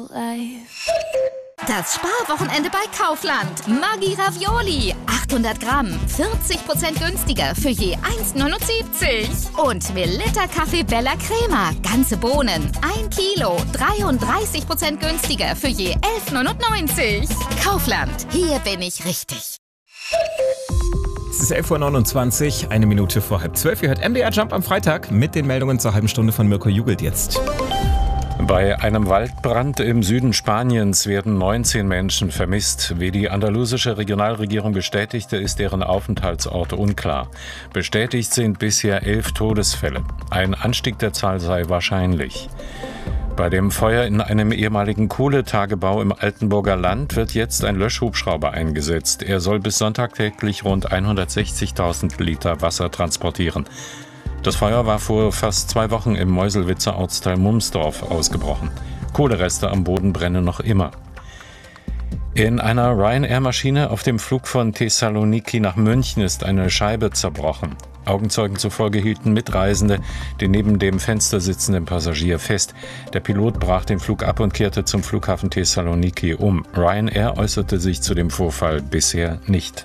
life. Das Sparwochenende bei Kaufland. Maggi Ravioli. 800 Gramm. 40% günstiger für je 1,79. Und Melitta Kaffee Bella Crema. Ganze Bohnen. 1 Kilo. 33% günstiger für je 11,99. Kaufland. Hier bin ich richtig. Es ist 11.29 Uhr, eine Minute vor 11:30. Ihr hört MDR Jump am Freitag mit den Meldungen zur halben Stunde von Mirko Jugelt jetzt. Bei einem Waldbrand im Süden Spaniens werden 19 Menschen vermisst. Wie die andalusische Regionalregierung bestätigte, ist deren Aufenthaltsort unklar. Bestätigt sind bisher 11 Todesfälle. Ein Anstieg der Zahl sei wahrscheinlich. Bei dem Feuer in einem ehemaligen Kohletagebau im Altenburger Land wird jetzt ein Löschhubschrauber eingesetzt. Er soll bis Sonntag täglich rund 160.000 Liter Wasser transportieren. Das Feuer war vor fast 2 Wochen im Meuselwitzer Ortsteil Mumsdorf ausgebrochen. Kohlereste am Boden brennen noch immer. In einer Ryanair-Maschine auf dem Flug von Thessaloniki nach München ist eine Scheibe zerbrochen. Augenzeugen zufolge hielten Mitreisende den neben dem Fenster sitzenden Passagier fest. Der Pilot brach den Flug ab und kehrte zum Flughafen Thessaloniki um. Ryanair äußerte sich zu dem Vorfall bisher nicht.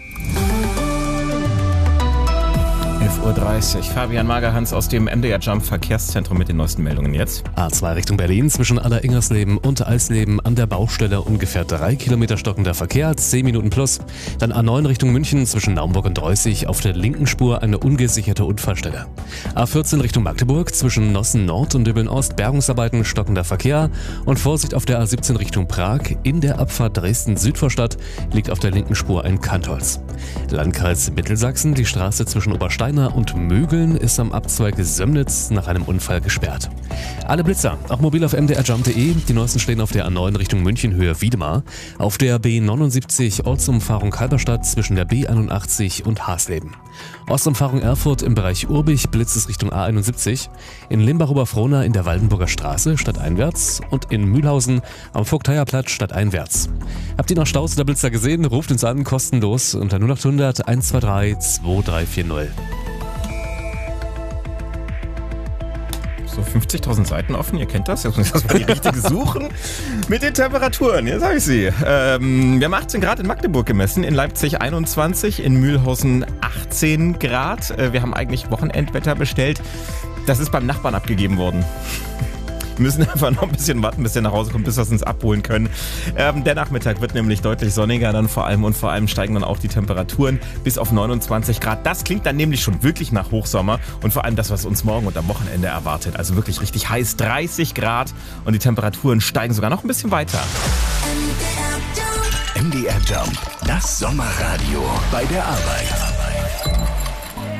11.30 Uhr. Fabian Magerhans aus dem MDR Jump Verkehrszentrum mit den neuesten Meldungen jetzt. A2 Richtung Berlin zwischen Aller-Ingersleben und Eisleben an der Baustelle ungefähr 3 Kilometer stockender Verkehr, 10 Minuten plus. Dann A9 Richtung München zwischen Naumburg und Reußig auf der linken Spur eine ungesicherte Unfallstelle. A14 Richtung Magdeburg zwischen Nossen Nord und Döbeln Ost Bergungsarbeiten, stockender Verkehr und Vorsicht auf der A17 Richtung Prag. In der Abfahrt Dresden-Südvorstadt liegt auf der linken Spur ein Kantholz. Landkreis Mittelsachsen, die Straße zwischen Obersteiner und Mögeln ist am Abzweig Sömnitz nach einem Unfall gesperrt. Alle Blitzer, auch mobil auf mdrjump.de. Die neuesten stehen auf der A9 Richtung München Höhe Wiedemar, auf der B79 Ortsumfahrung Halberstadt zwischen der B81 und Hasleben. Ostumfahrung Erfurt im Bereich Urbich, Blitzes Richtung A71, in Limbach-Oberfrohna in der Waldenburger Straße stadteinwärts und in Mühlhausen am Vogteierplatz stadteinwärts. Habt ihr noch Staus oder Blitzer gesehen? Ruft uns an, kostenlos unter 0800 123 2340. So 50.000 Seiten offen, ihr kennt das. Jetzt muss ich erstmal die richtige suchen. Mit den Temperaturen, jetzt habe ich sie. Wir haben 18 Grad in Magdeburg gemessen, in Leipzig 21, in Mühlhausen 18 Grad. Wir haben eigentlich Wochenendwetter bestellt. Das ist beim Nachbarn abgegeben worden. Wir müssen einfach noch ein bisschen warten, bis der nach Hause kommt, bis wir es uns abholen können. Der Nachmittag wird nämlich deutlich sonniger dann vor allem steigen dann auch die Temperaturen bis auf 29 Grad. Das klingt dann nämlich schon wirklich nach Hochsommer und vor allem das, was uns morgen und am Wochenende erwartet. Also wirklich richtig heiß, 30 Grad und die Temperaturen steigen sogar noch ein bisschen weiter. MDR Jump, das Sommerradio bei der Arbeit.